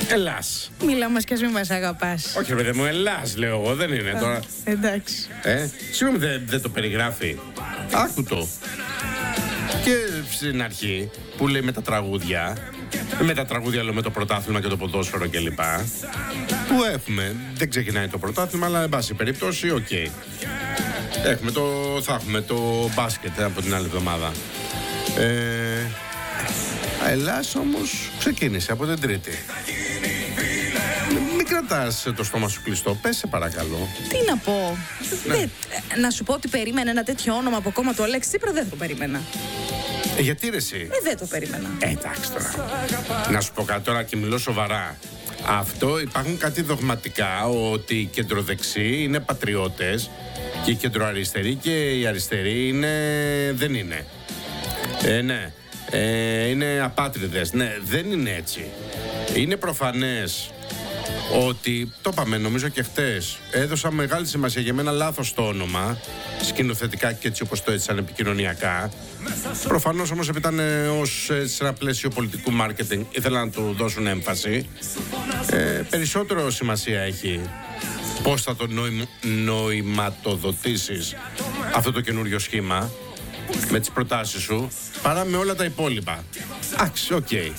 Ελλάς. Μιλά μας κι ας μην μας αγαπάς. Όχι, ρε παιδί μου, Ελλάς λέω εγώ, δεν είναι τώρα. Εντάξει. Συγγνώμη, δεν το περιγράφει. Άκου το. Και στην αρχή που λέει με τα τραγούδια, λέω με το πρωτάθλημα και το ποδόσφαιρο κλπ. Που έχουμε, δεν ξεκινάει το πρωτάθλημα, αλλά εν πάση περιπτώσει, οκ. Θα έχουμε το μπάσκετ από την άλλη εβδομάδα. Ελλάς όμως ξεκίνησε από την Τρίτη. Μην κρατάς το στόμα σου κλειστό, πες σε παρακαλώ. Τι να πω. Ναι. Να σου πω ότι περίμενε ένα τέτοιο όνομα από κόμμα του Αλέξη Τσίπρα, δεν το περίμενα. Γιατί ρε εσύ? Δεν το περίμενα. Εντάξει τώρα. Να σου πω κάτι τώρα και μιλώ σοβαρά. Αυτό υπάρχουν κάτι δογματικά ότι οι κεντροδεξιοί είναι πατριώτες και οι κεντροαριστεροί και οι αριστεροί δεν είναι. Ναι. Είναι απάτριδες. Ναι, δεν είναι έτσι. Είναι προφανές ότι, το είπαμε νομίζω και χτες, έδωσα μεγάλη σημασία για μένα λάθος το όνομα, σκηνοθετικά και έτσι όπως το έτσαν επικοινωνιακά. Προφανώς όμως επειδή ήταν σε ένα πλαίσιο πολιτικού μάρκετινγκ, ήθελα να του δώσουν έμφαση. Περισσότερο σημασία έχει πώς θα το νοηματοδοτήσεις αυτό το καινούριο σχήμα με τις προτάσεις σου, παρά με όλα τα υπόλοιπα. Εντάξει,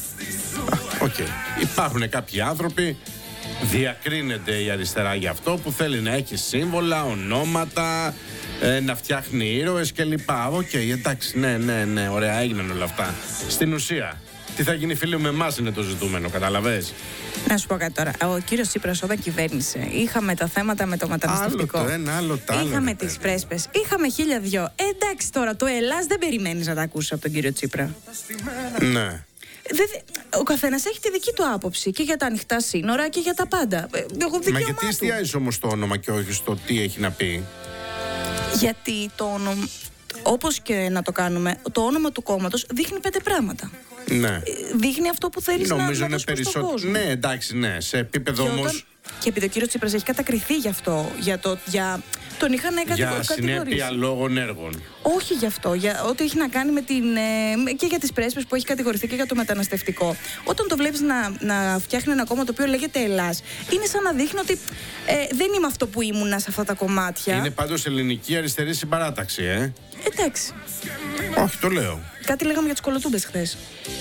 οκ. Υπάρχουν κάποιοι άνθρωποι, διακρίνεται η αριστερά για αυτό, που θέλει να έχει σύμβολα, ονόματα, να φτιάχνει ήρωες κλπ. Οκ, εντάξει, ναι, ωραία, έγιναν όλα αυτά. Στην ουσία, τι θα γίνει φίλοι με εμάς είναι το ζητούμενο, καταλαβες. Να σου πω κάτι τώρα. Ο κύριος Τσίπρας όταν κυβέρνησε, είχαμε τα θέματα με το μεταναστευτικό. Άλλο το ένα, άλλο το άλλο. Είχαμε τις πρέσπες, είχαμε 1002. Εντάξει τώρα, το Ελλάς δεν περιμένεις να τα ακούσεις από τον κύριο Τσίπρα. Ναι. Ο καθένας έχει τη δική του άποψη και για τα ανοιχτά σύνορα και για τα πάντα. Μα γιατί εστιάζεις όμως το όνομα και όχι στο τι έχει να πει? Γιατί το όνομα, όπως και να το κάνουμε, το όνομα του κόμματος δείχνει 5 πράγματα. Ναι. Δείχνει αυτό που θέλεις να νομίζω είναι περισσότερο. Ναι, εντάξει, ναι. Σε επίπεδο όμως. Και επειδή ο κύριος Τσίπρας έχει κατακριθεί γι' αυτό, τον είχαν κατηγορήσει. Για συνέπεια λόγων έργων. Όχι γι' αυτό, για ό,τι έχει να κάνει με και για τις πρέσπες που έχει κατηγορηθεί και για το μεταναστευτικό. Όταν το βλέπεις να φτιάχνει ένα κόμμα το οποίο λέγεται Ελλάς, είναι σαν να δείχνει ότι δεν είμαι αυτό που ήμουνα σε αυτά τα κομμάτια. Είναι πάντως ελληνική αριστερή συμπαράταξη, Εντάξει. Όχι, το λέω. Κάτι λέγαμε για τις κολοτούμπες χθες.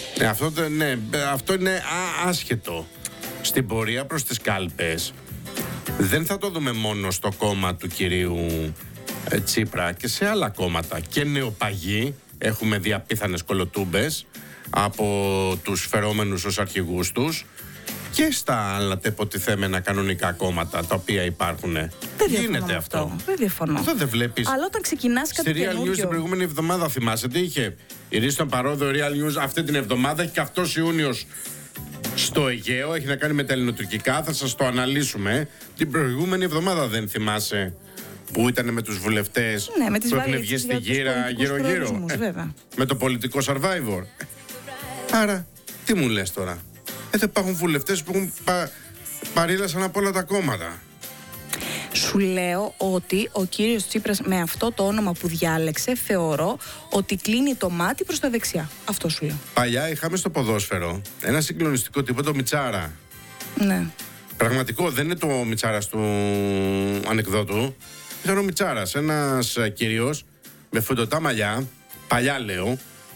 Αυτό είναι άσχετο. Στην πορεία προς τις κάλπες δεν θα το δούμε μόνο στο κόμμα του κυρίου Τσίπρα, και σε άλλα κόμματα και νεοπαγοί έχουμε δει απίθανες κολοτούμπες από τους φερόμενους ως αρχηγούς τους και στα άλλα τεποτιθέμενα κανονικά κόμματα τα οποία υπάρχουν. Δεν γίνεται αυτό. Δεν διαφωνώ. Αυτό δεν βλέπεις. Αλλά όταν ξεκινάς κάτι στη Real καινούριο. News την προηγούμενη εβδομάδα, θυμάσαι τι είχε? Η Ρίστον Παρόδο Real News αυτή την εβδομάδα έχει και αυτός Ιούνιος στο Αιγαίο, έχει να κάνει με τα ελληνοτουρκικά, θα σας το αναλύσουμε. Την προηγούμενη εβδομάδα δεν θυμάσαι που ήταν με τους βουλευτές, ναι, με τις που έχουν βγει στη γύρα γύρω-γύρω, με το πολιτικό Survivor. Άρα, τι μου λες τώρα? Δεν υπάρχουν βουλευτές που έχουν παρήλασαν από όλα τα κόμματα. Σου λέω ότι ο κύριος Τσίπρας με αυτό το όνομα που διάλεξε θεωρώ ότι κλείνει το μάτι προς τα δεξιά. Αυτό σου λέω. Παλιά είχαμε στο ποδόσφαιρο ένα συγκλονιστικό τύπο, το Μιτσάρα. Ναι. Πραγματικό, δεν είναι το Μιτσάρας του ανεκδότου. Ήταν ο Μιτσάρας, ένας κύριος με φουντωτά μαλλιά, παλιά λέω,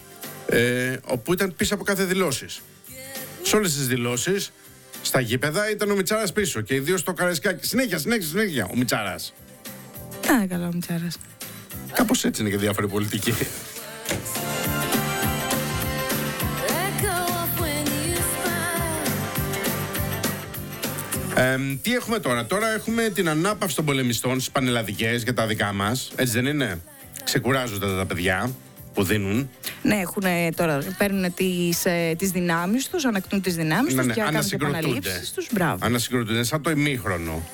όπου ήταν πίσω από κάθε δηλώσεις. Σε όλες τις δηλώσεις, στα γήπεδα ήταν ο Μιτσάρας πίσω και ιδίως στο Καραϊσκάκι. Συνέχεια ο Μιτσάρας. Καλά ο Μιτσάρας. Κάπως έτσι είναι και διάφοροι πολιτικοί. Τι έχουμε τώρα? Τώρα έχουμε την ανάπαυση των πολεμιστών στις πανελλαδικές για τα δικά μας. Έτσι δεν είναι? Ξεκουράζονται τα παιδιά που δίνουν. Ναι, τώρα παίρνουν τις δυνάμεις τους, ανακτούν τις δυνάμεις τους και κάνουν τις επαναλήψεις τους. Μπράβο. Ανασυγκροτούνται, σαν το ημίχρονο.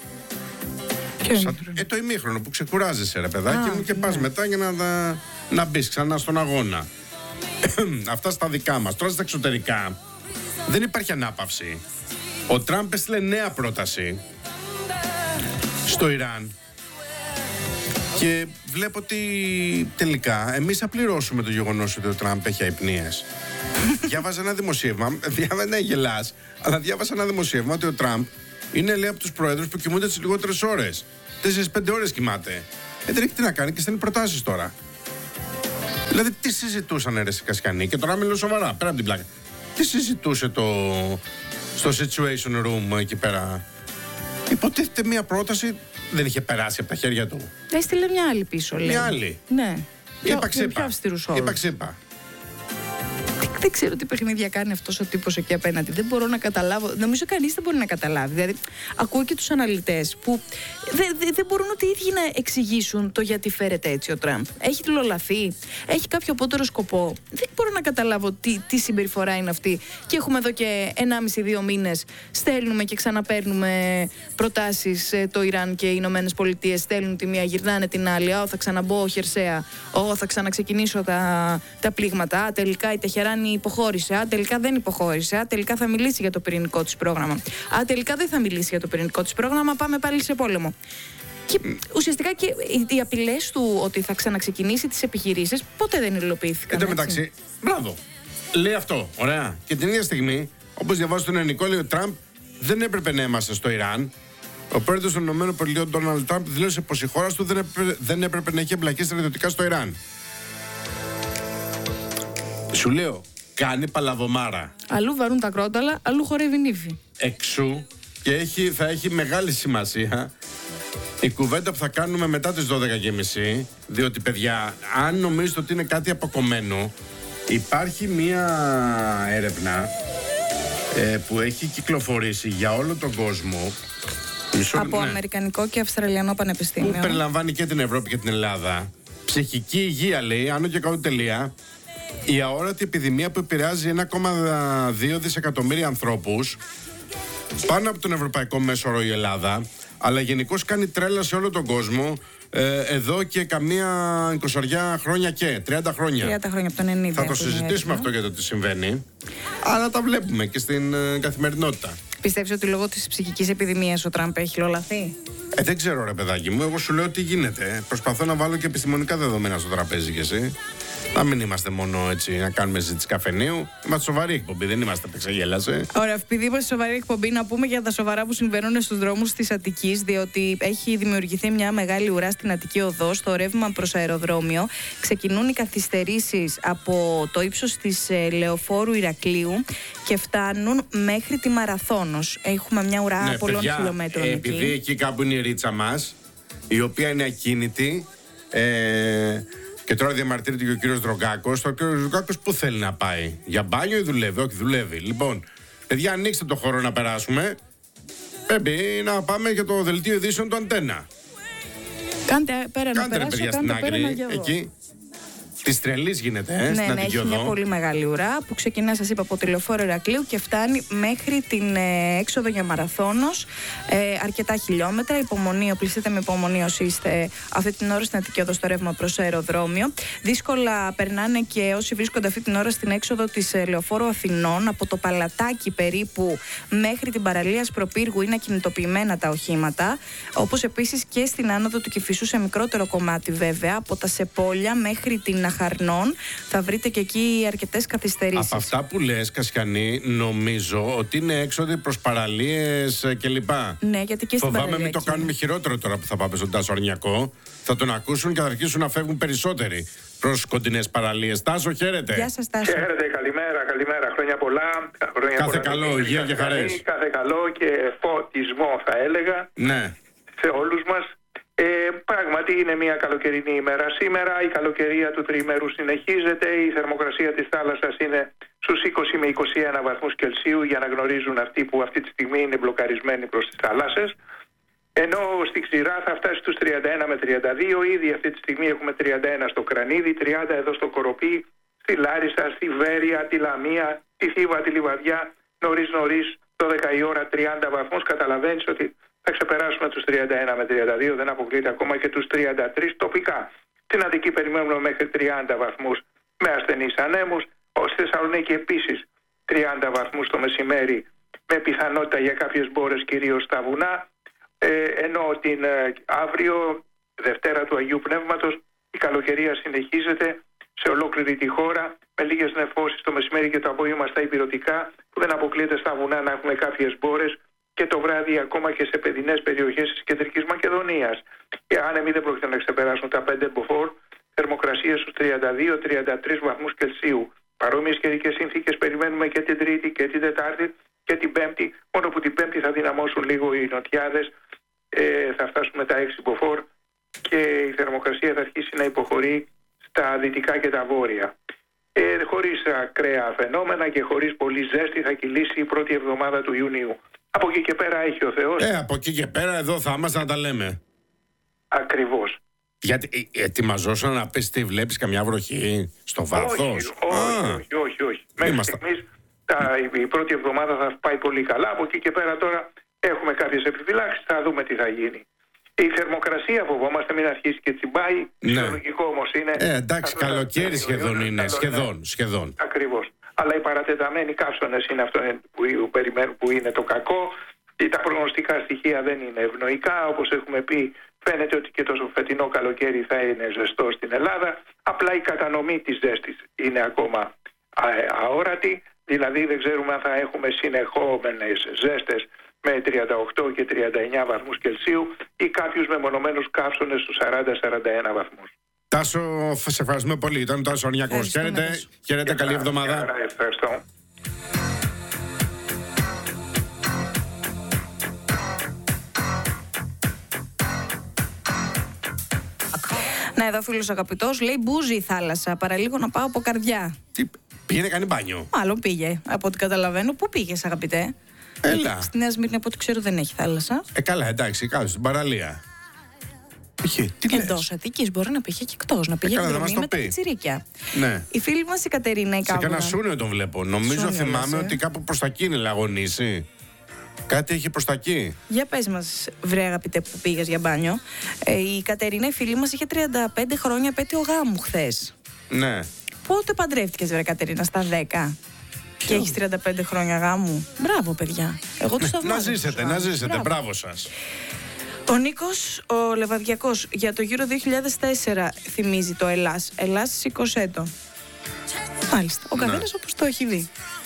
Το ημίχρονο που ξεκουράζεσαι, ρε παιδάκι μου, και πας μετά για να μπεις ξανά στον αγώνα. Αυτά στα δικά μας. Τώρα στα εξωτερικά δεν υπάρχει ανάπαυση. Ο Τραμπ έστειλε νέα πρόταση στο Ιράν και βλέπω ότι τελικά εμείς θα πληρώσουμε το γεγονός ότι ο Τραμπ έχει αϊπνίες. Διάβαζα ένα δημοσίευμα. Ναι, γελάς, αλλά διάβασα ένα δημοσίευμα ότι ο Τραμπ είναι, λέει, από τους προέδρους που κοιμούνται τις λιγότερες ώρες. 4-5 ώρες κοιμάται. Δεν έχει τι να κάνει και στέλνει προτάσεις τώρα. Δηλαδή, τι συζητούσαν ρε Κασκανή, και τώρα μιλώ σοβαρά, πέρα από την πλάκα. Τι συζητούσε στο situation room εκεί πέρα? Υποτίθεται μια πρόταση δεν είχε περάσει από τα χέρια του. Έστειλε μια άλλη πίσω, λέει. Μια άλλη. Ναι. Είπα ξύπα. Δεν ξέρω τι παιχνίδια κάνει αυτός ο τύπος εκεί απέναντι. Δεν μπορώ να καταλάβω. Νομίζω κανείς δεν μπορεί να καταλάβει. Δηλαδή, ακούω και τους αναλυτές που δεν μπορούν ούτε οι ίδιοι να εξηγήσουν το γιατί φέρεται έτσι ο Τραμπ. Έχει τυλολαθεί, έχει κάποιο απότερο σκοπό. Δεν μπορώ να καταλάβω τι συμπεριφορά είναι αυτή. Και έχουμε εδώ και 1,5-2 μήνες στέλνουμε και ξαναπαίρνουμε προτάσεις. Το Ιράν και οι Ηνωμένες Πολιτείες στέλνουν τη μία, γυρνάνε την άλλη. Θα ξαναμπω χερσαία. Θα ξαναξεκινήσω τα πλήγματα. Τελικά η Τεχεράνη υποχώρησε. Τελικά δεν υποχώρησε. Τελικά θα μιλήσει για το πυρηνικό της πρόγραμμα. Τελικά δεν θα μιλήσει για το πυρηνικό της πρόγραμμα. Πάμε πάλι σε πόλεμο. Και ουσιαστικά και οι απειλές του ότι θα ξαναξεκινήσει τις επιχειρήσεις ποτέ δεν υλοποιήθηκαν. Εν τω μεταξύ, μπράβο. Λέει αυτό. Ωραία. Και την ίδια στιγμή, όπως διαβάζω τον ελληνικό, λέει ο Τραμπ δεν έπρεπε να είμαστε στο Ιράν. Ο πρόεδρος των ΗΠΑ, Ντόναλντ Τραμπ, δήλωσε πως η χώρα του δεν έπρεπε να έχει εμπλακεί στρατιωτικά στο Ιράν. Σου λέω, κάνει παλαβομάρα. Αλλού βαρούν τα κρόταλα, αλλού χορεύει νύφη. Εξού και θα έχει μεγάλη σημασία η κουβέντα που θα κάνουμε μετά τις 12:30. Διότι, παιδιά, αν νομίζετε ότι είναι κάτι αποκομμένο, υπάρχει μία έρευνα που έχει κυκλοφορήσει για όλο τον κόσμο. Από Αμερικανικό και Αυστραλιανό Πανεπιστήμιο. Που περιλαμβάνει και την Ευρώπη και την Ελλάδα. Ψυχική υγεία, λέει, άνω και κάτω τελεία. Η αόρατη επιδημία που επηρεάζει 1,2 δισεκατομμύρια ανθρώπους, πάνω από τον ευρωπαϊκό μέσο όρο η Ελλάδα, αλλά γενικώς κάνει τρέλα σε όλο τον κόσμο εδώ και καμία 20 χρόνια και 30 χρόνια. 30 χρόνια από τον 90. Θα το συζητήσουμε αυτό για το τι συμβαίνει, αλλά τα βλέπουμε και στην καθημερινότητα. Πιστεύεις ότι λόγω της ψυχικής επιδημίας ο Τραμπ έχει λολαθεί? Δεν ξέρω, ρε παιδάκι μου, εγώ σου λέω τι γίνεται. Προσπαθώ να βάλω και επιστημονικά δεδομένα στο τραπέζι κι εσύ. Να μην είμαστε μόνο έτσι να κάνουμε ζήτηση καφενείου. Είμαστε σοβαρή εκπομπή, δεν είμαστε πεξαγέλασε. Ωραία, επειδή είμαστε σοβαρή εκπομπή, να πούμε για τα σοβαρά που συμβαίνουν στους δρόμους της Αττικής, διότι έχει δημιουργηθεί μια μεγάλη ουρά στην Αττική Οδό, στο ρεύμα προς αεροδρόμιο. Ξεκινούν οι καθυστερήσεις από το ύψος της Λεωφόρου Ηρακλείου και φτάνουν μέχρι τη Μαραθώνος. Έχουμε μια ουρά πολλών χιλιόμετρων εκεί. Επειδή εκεί κάπου είναι η ρίτσα μας, η οποία είναι ακίνητη. Και τώρα διαμαρτύρεται και ο κύριος Δρογκάκος. Ο κύριος Δρογκάκος πού θέλει να πάει? Για μπάνιο ή δουλεύει? Όχι, δουλεύει. Λοιπόν, παιδιά, ανοίξτε το χώρο να περάσουμε. Πρέπει να πάμε για το δελτίο ειδήσεων του Αντένα. Κάντε πέρα να περάσω, παιδιά, στην άκρη, εκεί. Της τρελής γίνεται, στην Αττική Οδό. Έχει μια πολύ μεγάλη ουρά που ξεκινά, σας είπα, από τη Λεωφόρο Ηρακλείου και φτάνει μέχρι την έξοδο για Μαραθώνος. Αρκετά χιλιόμετρα. Υπομονή, οπλιστείτε με υπομονή όσοι είστε αυτή την ώρα στην Αττική Οδό στο ρεύμα προς αεροδρόμιο. Δύσκολα περνάνε και όσοι βρίσκονται αυτή την ώρα στην έξοδο της Λεωφόρου Αθηνών. Από το Παλατάκι περίπου μέχρι την παραλία Σπροπύργου είναι ακινητοποιημένα τα οχήματα. Όπως επίσης και στην άνοδο του Κηφισού σε μικρότερο κομμάτι, βέβαια. Από τα Σεπόλια μέχρι την Αχαρνών θα βρείτε και εκεί αρκετές καθυστερήσεις. Από αυτά που λες, Κασιανή, νομίζω ότι είναι έξοδοι προς παραλίες κλπ. Ναι, γιατί και στην Φοβάμαι μην το κάνουμε χειρότερο τώρα που θα πάμε στον Τάσο Αρνιακό. Θα τον ακούσουν και θα αρχίσουν να φεύγουν περισσότεροι προς κοντινές παραλίες. Τάσο, χαίρετε. Γεια σας, Τάσο. Χαίρετε, καλημέρα. Χρόνια πολλά. Κάθε καλό, υγεία και χαρές. Κάθε καλό και φωτισμό, θα έλεγα. Ναι. Σε όλους μας. Πράγματι είναι μια καλοκαιρινή ημέρα σήμερα. Η καλοκαιρία του τριημέρου συνεχίζεται. Η θερμοκρασία της θάλασσας είναι στους 20 με 21 βαθμούς Κελσίου, για να γνωρίζουν αυτοί που αυτή τη στιγμή είναι μπλοκαρισμένοι προς τις θάλασσες. Ενώ στη Ξηρά θα φτάσει στους 31 με 32. Ήδη αυτή τη στιγμή έχουμε 31 στο Κρανίδι, 30 εδώ στο Κοροπή, στη Λάρισα, στη Βέρεια, τη Λαμία, τη Θήβα, τη Λιβαδιά. Νωρίς, 12 η ώρα, 30 βαθμούς. Καταλαβαίνεις ότι θα ξεπεράσουμε τους 31 με 32, δεν αποκλείται ακόμα και τους 33 τοπικά. Στην Αττική περιμένουμε μέχρι 30 βαθμούς με ασθενείς ανέμους. Στη Θεσσαλονίκη επίσης 30 βαθμούς το μεσημέρι, με πιθανότητα για κάποιες μπόρες κυρίως στα βουνά. Ενώ αύριο, Δευτέρα του Αγίου Πνεύματος, η καλοκαιρία συνεχίζεται σε ολόκληρη τη χώρα, με λίγες νεφώσεις το μεσημέρι και το απόγευμα στα ηπειρωτικά, που δεν αποκλείεται στα βουνά να έχουμε κάποιες μπόρες, και το βράδυ ακόμα και σε παιδινές περιοχές της Κεντρικής Μακεδονίας. Οι άνεμοι δεν πρόκειται να ξεπεράσουν τα 5 μποφόρ, θερμοκρασίες στους 32-33 βαθμούς Κελσίου. Παρόμοιες καιρικές συνθήκες περιμένουμε και την Τρίτη και την Τετάρτη και την Πέμπτη, μόνο που την Πέμπτη θα δυναμώσουν λίγο οι νοτιάδες, θα φτάσουμε τα 6 μποφόρ και η θερμοκρασία θα αρχίσει να υποχωρεί στα δυτικά και τα βόρεια. Χωρίς ακραία φαινόμενα και χωρίς πολύ ζέστη θα κυλήσει η πρώτη εβδομάδα του Ιουνίου. Από εκεί και πέρα έχει ο Θεός. Από εκεί και πέρα εδώ θα είμαστε να τα λέμε. Ακριβώς. Γιατί ετοιμαζόσαν να πεις τι βλέπεις, καμιά βροχή στο βάθος? Όχι. Μέχρι στιγμής η πρώτη εβδομάδα θα πάει πολύ καλά. Από εκεί και πέρα τώρα έχουμε κάποιες επιφυλάξεις, θα δούμε τι θα γίνει. Η θερμοκρασία φοβόμαστε μην αρχίσει και τσιμπάει. Φυσιολογικό όμως είναι. Εντάξει, καλοκαίρι σχεδόν είναι. Σχεδόν. Ακριβώς. Αλλά οι παρατεταμένοι καύσονες είναι αυτό που είναι το κακό. Τα προγνωστικά στοιχεία δεν είναι ευνοϊκά. Όπως έχουμε πει, φαίνεται ότι και το φετινό καλοκαίρι θα είναι ζεστό στην Ελλάδα. Απλά η κατανομή της ζέστης είναι ακόμα αόρατη. Δηλαδή δεν ξέρουμε αν θα έχουμε συνεχόμενες ζέστες με 38 και 39 βαθμούς Κελσίου ή κάποιους μεμονωμένους καύσονες στους 40-41 βαθμούς. Τάσο, σε ευχαριστούμε πολύ. Ήταν ο Τάσος Ορνιακός. Χαίρετε, καλή εβδομάδα. Ευχαριστώ. Να, εδώ φίλος αγαπητός λέει μπούζι η θάλασσα. Παραλίγο να πάω από καρδιά. Τι, πήγε να κάνει μπάνιο? Μάλλον πήγε, από ό,τι καταλαβαίνω. Πού πήγες, αγαπητέ? Έλα. Στη Νέα Σμύρνη, από ό,τι ξέρω, δεν έχει θάλασσα. Καλά, εντάξει, κάτω στην παραλία. Εντός Αττικής, μπορεί να πήγε και εκτός. Να πήγε εκδρομή με τα πιτσιρίκια. Ναι. Η φίλη μας η Κατερίνα η Κάβουνα. Σε κανένα σούνιο τον βλέπω. Νομίζω θυμάμαι ότι κάπου προς τα εκεί είναι λαγωνίσει. Κάτι έχει προς τα εκεί. Για πες μας, βρε αγαπητέ, που πήγες για μπάνιο. Η Κατερίνα, η φίλη μας, είχε 35 χρόνια επέτειο γάμου χθες. Ναι. Πότε παντρεύτηκες, βρε Κατερίνα, στα 10? Και έχεις 35 χρόνια γάμου. Μπράβο, παιδιά. Εγώ τους θαυμάζω. Να ζήσετε. Μπράβο σας. Ο Νίκος, ο Λεβαδιακός, για το Euro 2004 θυμίζει το Ελλάς. Ελλάς, σήκωσέ το. Μάλιστα. Ο καθένας όπως το έχει δει.